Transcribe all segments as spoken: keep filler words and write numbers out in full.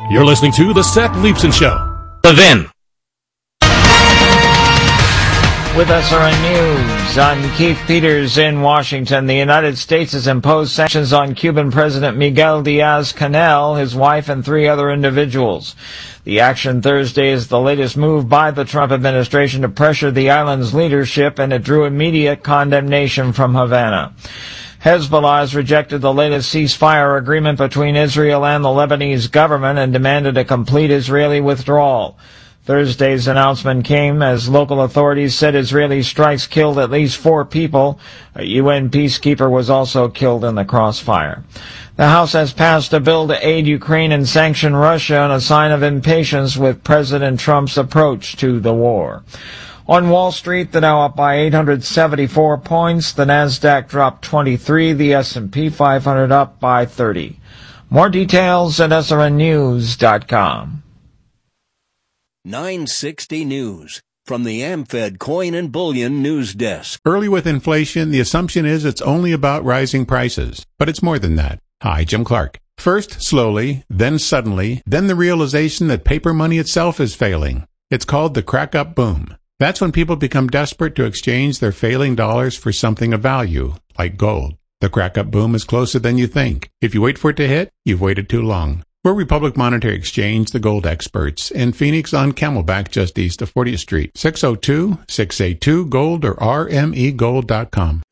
You're listening to The Seth Leibsohn Show. The Vin. With S R N News, I'm Keith Peters in Washington. The United States has imposed sanctions on Cuban President Miguel Diaz-Canel, his wife, and three other individuals. The action Thursday is the latest move by the Trump administration to pressure the island's leadership, and it drew immediate condemnation from Havana. Hezbollah has rejected the latest ceasefire agreement between Israel and the Lebanese government and demanded a complete Israeli withdrawal. Thursday's announcement came as local authorities said Israeli strikes killed at least four people. A U N peacekeeper was also killed in the crossfire. The House has passed a bill to aid Ukraine and sanction Russia in a sign of impatience with President Trump's approach to the war. On Wall Street, the Dow up by eight hundred seventy-four points, the Nasdaq dropped twenty-three, the S and P five hundred up by thirty. More details at S R N news dot com. nine sixty News from the AmFed Coin and Bullion News Desk. Early with inflation, the assumption is it's only about rising prices, but it's more than that. Hi, Jim Clark. First, slowly, then suddenly, then the realization that paper money itself is failing. It's called the crack-up boom. That's when people become desperate to exchange their failing dollars for something of value, like gold. The crack-up boom is closer than you think. If you wait for it to hit, you've waited too long. We're Republic Monetary Exchange, the gold experts, in Phoenix on Camelback just east of fortieth Street. six oh two, six eight two, gold or r m e gold dot com.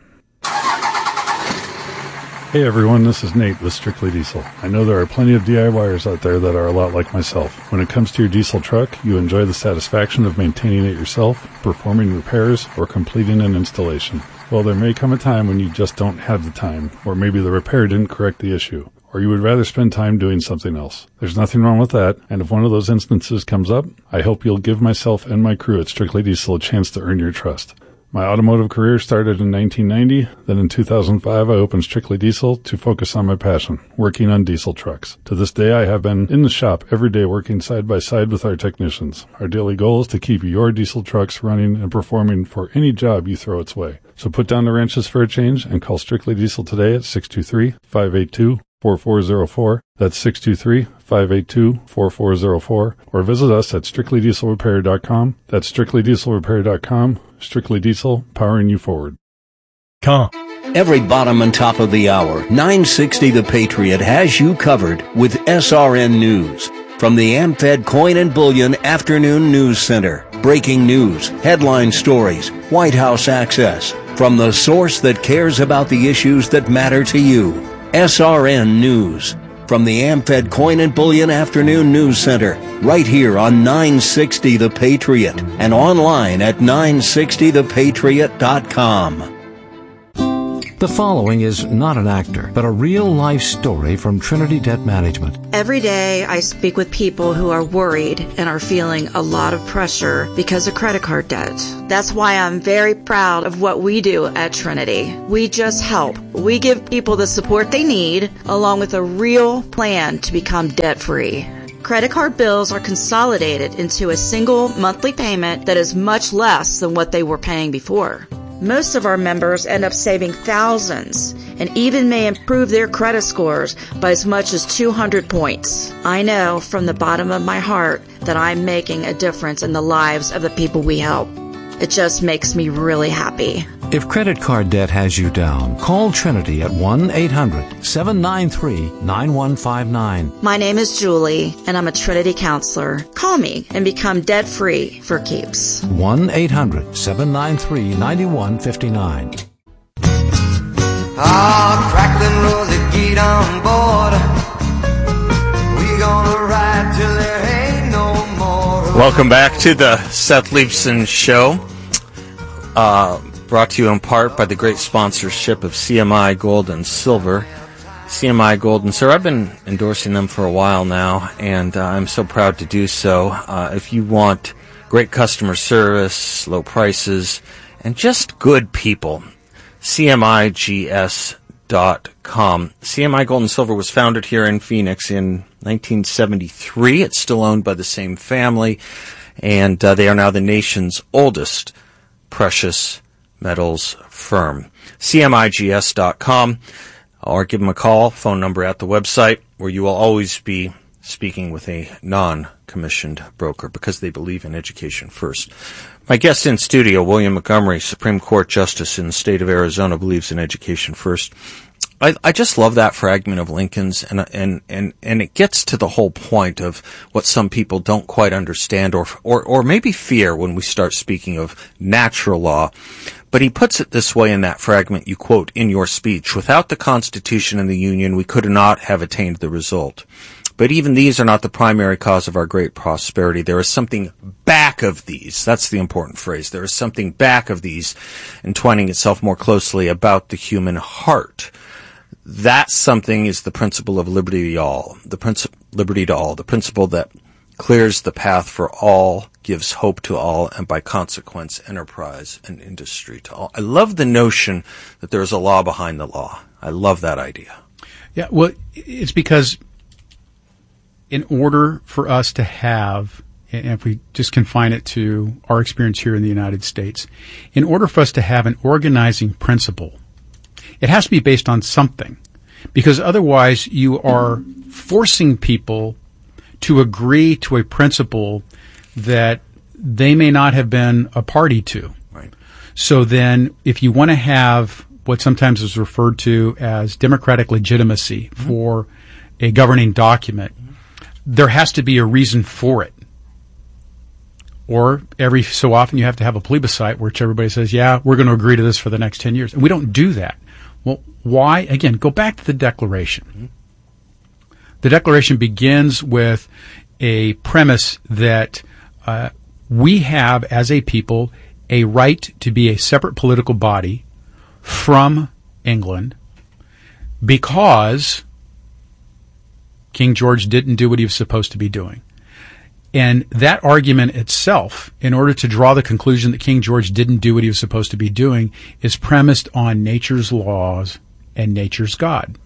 Hey everyone, this is Nate with Strictly Diesel. I know there are plenty of DIYers out there that are a lot like myself. When it comes to your diesel truck, you enjoy the satisfaction of maintaining it yourself, performing repairs, or completing an installation. Well, there may come a time when you just don't have the time, or maybe the repair didn't correct the issue, or you would rather spend time doing something else. There's nothing wrong with that, and if one of those instances comes up, I hope you'll give myself and my crew at Strictly Diesel a chance to earn your trust. My automotive career started in nineteen ninety, then in two thousand five I opened Strictly Diesel to focus on my passion, working on diesel trucks. To this day I have been in the shop every day working side by side with our technicians. Our daily goal is to keep your diesel trucks running and performing for any job you throw its way. So put down the wrenches for a change and call Strictly Diesel today at six two three, five eight two, four four zero four. That's six two three, five eight two, four four zero four. Or visit us at strictly diesel repair dot com. That's strictly diesel repair dot com. Strictly Diesel, powering you forward. Come. Every bottom and top of the hour, nine sixty The Patriot has you covered with S R N News. From the AmFed Coin and Bullion Afternoon News Center. Breaking news, headline stories, White House access. From the source that cares about the issues that matter to you. S R N News. From the AmFed Coin and Bullion Afternoon News Center, right here on nine sixty The Patriot and online at nine sixty the patriot dot com. The following is not an actor, but a real-life story from Trinity Debt Management. Every day I speak with people who are worried and are feeling a lot of pressure because of credit card debt. That's why I'm very proud of what we do at Trinity. We just help. We give people the support they need, along with a real plan to become debt-free. Credit card bills are consolidated into a single monthly payment that is much less than what they were paying before. Most of our members end up saving thousands and even may improve their credit scores by as much as two hundred points. I know from the bottom of my heart that I'm making a difference in the lives of the people we help. It just makes me really happy. If credit card debt has you down, call Trinity at one eight hundred, seven nine three, nine one five nine. My name is Julie, and I'm a Trinity counselor. Call me and become debt-free for keeps. one eight hundred, seven nine three, nine one five nine. Ah, crackling rosy, get on board. We gonna ride till there ain't no more. Welcome back to the Seth Leibsohn Show. Uh, brought to you in part by the great sponsorship of C M I Gold and Silver. C M I Gold and Silver, I've been endorsing them for a while now, and uh, I'm so proud to do so. Uh, if you want great customer service, low prices, and just good people, C M I G S dot com. C M I Gold and Silver was founded here in Phoenix in nineteen seventy-three. It's still owned by the same family, and uh, they are now the nation's oldest precious metals firm. C M I G S dot com, or give them a call, phone number at the website, where you will always be speaking with a non-commissioned broker because they believe in education first. My guest in studio, William Montgomery, Supreme Court Justice in the state of Arizona, believes in education first. I, I just love that fragment of Lincoln's, and and and and it gets to the whole point of what some people don't quite understand, or or or maybe fear when we start speaking of natural law. But he puts it this way in that fragment you quote in your speech: "Without the Constitution and the Union, we could not have attained the result. But even these are not the primary cause of our great prosperity. There is something back of these." That's the important phrase. There is something back of these, entwining itself more closely about the human heart. That something is the principle of liberty to all, the princi- liberty to all, the principle that clears the path for all, gives hope to all, and by consequence, enterprise and industry to all. I love the notion that there is a law behind the law. I love that idea. Yeah, well, it's because in order for us to have, and if we just confine it to our experience here in the United States, in order for us to have an organizing principle, it has to be based on something, because otherwise you are forcing people to agree to a principle that they may not have been a party to. Right. So then if you want to have what sometimes is referred to as democratic legitimacy mm-hmm. for a governing document, mm-hmm. there has to be a reason for it. Or every so often you have to have a plebiscite which everybody says, yeah, we're going to agree to this for the next ten years. And we don't do that. Well, why? Again, go back to the Declaration. Mm-hmm. The Declaration begins with a premise that uh, we have, as a people, a right to be a separate political body from England because King George didn't do what he was supposed to be doing. And that argument itself, in order to draw the conclusion that King George didn't do what he was supposed to be doing, is premised on nature's laws and nature's God.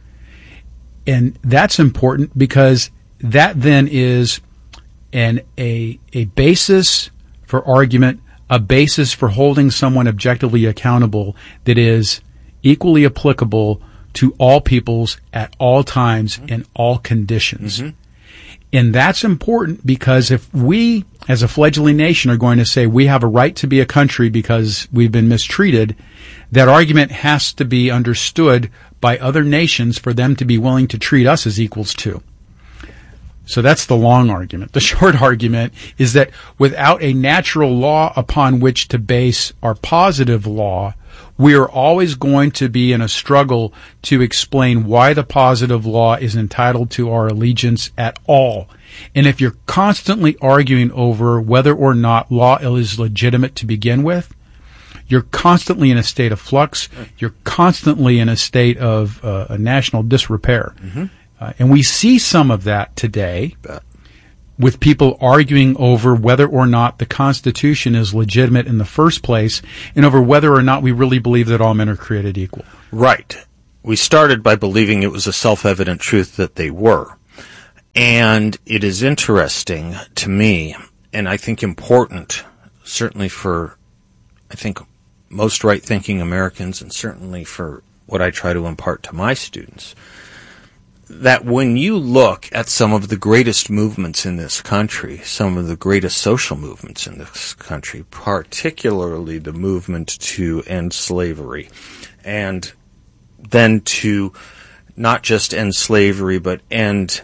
And that's important because that then is an a a basis for argument, a basis for holding someone objectively accountable that is equally applicable to all peoples at all times in all conditions. Mm-hmm. And that's important because if we, as a fledgling nation, are going to say we have a right to be a country because we've been mistreated, that argument has to be understood by other nations for them to be willing to treat us as equals too. So that's the long argument. The short argument is that without a natural law upon which to base our positive law, we are always going to be in a struggle to explain why the positive law is entitled to our allegiance at all. And if you're constantly arguing over whether or not law is legitimate to begin with, you're constantly in a state of flux. You're constantly in a state of uh, a national disrepair. Mm-hmm. Uh, and we see some of that today with people arguing over whether or not the Constitution is legitimate in the first place and over whether or not we really believe that all men are created equal. Right. We started by believing it was a self-evident truth that they were. And it is interesting to me, and I think important, certainly for, I think, most right-thinking Americans, and certainly for what I try to impart to my students, that when you look at some of the greatest movements in this country, some of the greatest social movements in this country, particularly the movement to end slavery, and then to not just end slavery, but end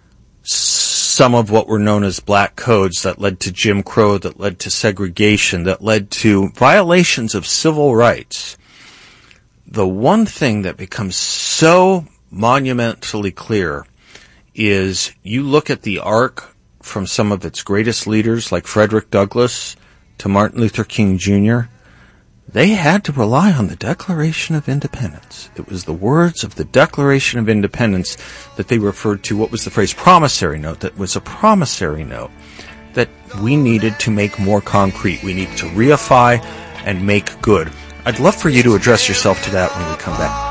some of what were known as black codes that led to Jim Crow, that led to segregation, that led to violations of civil rights, the one thing that becomes so monumentally clear is you look at the arc from some of its greatest leaders like Frederick Douglass to Martin Luther King Junior They had to rely on the Declaration of Independence. It was the words of the Declaration of Independence that they referred to, what was the phrase, promissory note, that was a promissory note that we needed to make more concrete. We needed to reify and make good. I'd love for you to address yourself to that when we come back.